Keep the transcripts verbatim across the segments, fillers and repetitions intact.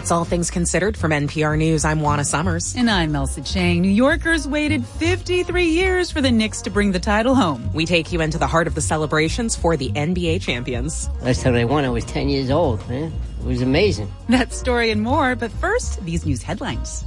It's All Things Considered from N P R News. I'm Juana Summers. And I'm Elsa Chang. New Yorkers waited fifty-three years for the Knicks to bring the title home. We take you into the heart of the celebrations for the N B A champions. Last time I won, I was ten years old, man. It was amazing. That story and more, but first, these news headlines.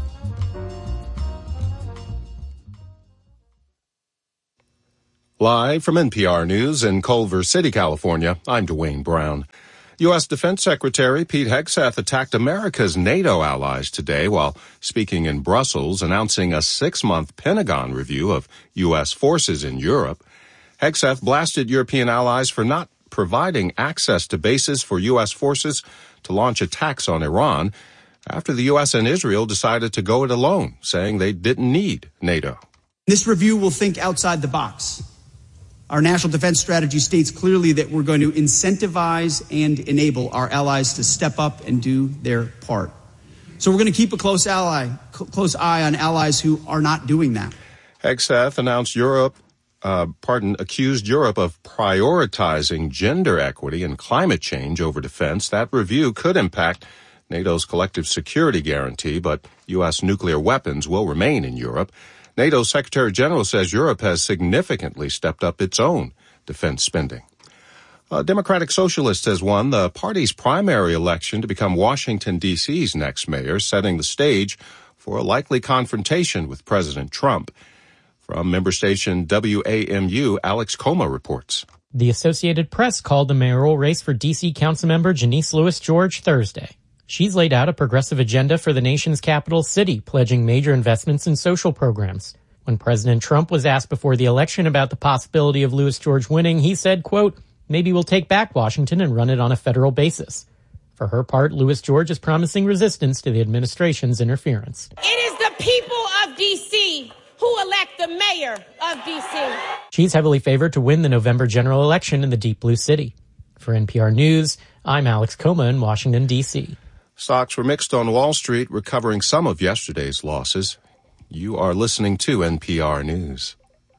Live from N P R News in Culver City, California, I'm Dwayne Brown. U S. Defense Secretary Pete Hegseth attacked America's NATO allies today while speaking in Brussels, announcing a six-month Pentagon review of U S forces in Europe. Hegseth blasted European allies for not providing access to bases for U S forces to launch attacks on Iran after the U S and Israel decided to go it alone, saying they didn't need NATO. This review will think outside the box. Our national defense strategy states clearly that we're going to incentivize and enable our allies to step up and do their part. So we're going to keep a close ally, close eye on allies who are not doing that. Hegseth announced Europe, uh, pardon, accused Europe of prioritizing gender equity and climate change over defense. That review could impact NATO's collective security guarantee, but U S nuclear weapons will remain in Europe. NATO's Secretary General says Europe has significantly stepped up its own defense spending. A Democratic Socialist has won the party's primary election to become Washington, D C's next mayor, setting the stage for a likely confrontation with President Trump. From member station W A M U, Alex Coma reports. The Associated Press called the mayoral race for D C Councilmember Janice Lewis George Thursday. She's laid out a progressive agenda for the nation's capital city, pledging major investments in social programs. When President Trump was asked before the election about the possibility of Lewis George winning, he said, quote, maybe we'll take back Washington and run it on a federal basis. For her part, Lewis George is promising resistance to the administration's interference. It is the people of D C who elect the mayor of D C. She's heavily favored to win the November general election in the Deep Blue City. For N P R News, I'm Alex Coma in Washington, D C Stocks were mixed on Wall Street, recovering some of yesterday's losses. You are listening to N P R News.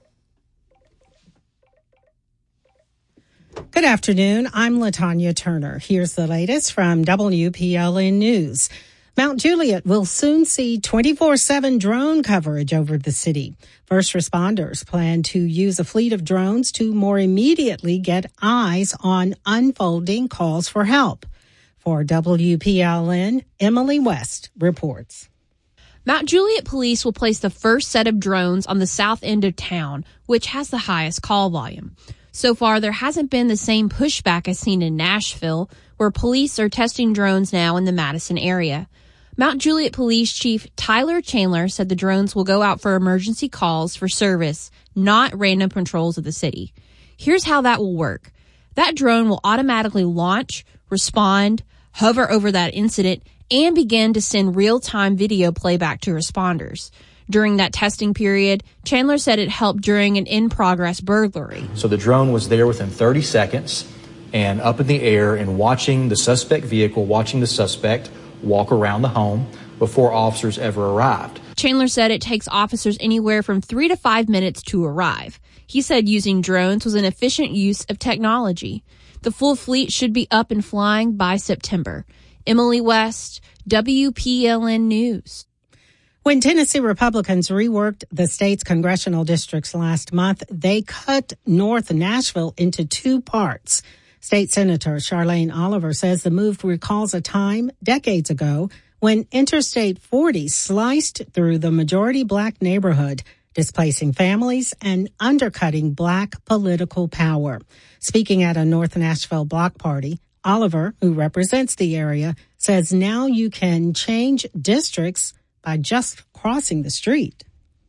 Good afternoon. I'm LaTanya Turner. Here's the latest from W P L N News. Mount Juliet will soon see twenty-four seven drone coverage over the city. First responders plan to use a fleet of drones to more immediately get eyes on unfolding calls for help. For W P L N, Emily West reports. Mount Juliet Police will place the first set of drones on the south end of town, which has the highest call volume. So far, there hasn't been the same pushback as seen in Nashville, where police are testing drones now in the Madison area. Mount Juliet Police Chief Tyler Chandler said the drones will go out for emergency calls for service, not random patrols of the city. Here's how that will work. That drone will automatically launch, respond, hover over that incident, and begin to send real-time video playback to responders. During that testing period, Chandler said it helped during an in-progress burglary. So the drone was there within thirty seconds and up in the air and watching the suspect vehicle, watching the suspect walk around the home before officers ever arrived. Chandler said it takes officers anywhere from three to five minutes to arrive. He said using drones was an efficient use of technology. The full fleet should be up and flying by September. Emily West, W P L N News. When Tennessee Republicans reworked the state's congressional districts last month, they cut North Nashville into two parts. State Senator Charlene Oliver says the move recalls a time decades ago when Interstate forty sliced through the majority black neighborhood, displacing families and undercutting black political power. Speaking at a North Nashville block party, Oliver, who represents the area, says now you can change districts by just crossing the street.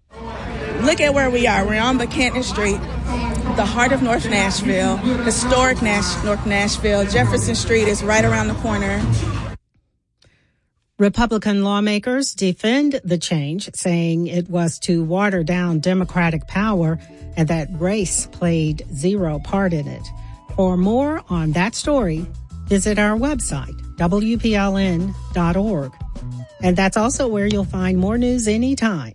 Look at where we are. We're on the Canton Street, the heart of North Nashville, historic Nash- North Nashville. Jefferson Street is right around the corner. Republican lawmakers defend the change, saying it was to water down Democratic power and that race played zero part in it. For more on that story, visit our website, W P L N dot org. And that's also where you'll find more news anytime.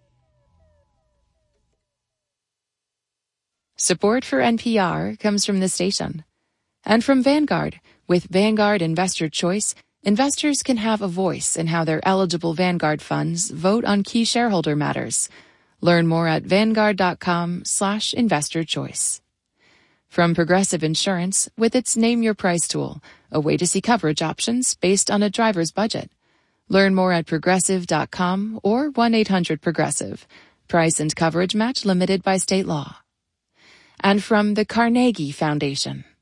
Support for N P R comes from this station and from Vanguard. With Vanguard Investor Choice, investors can have a voice in how their eligible Vanguard funds vote on key shareholder matters. Learn more at vanguard.com slash investor choice. From Progressive Insurance, with its Name Your Price tool, a way to see coverage options based on a driver's budget. Learn more at progressive dot com or one eight hundred progressive. Price and coverage match limited by state law. And from the Carnegie Foundation,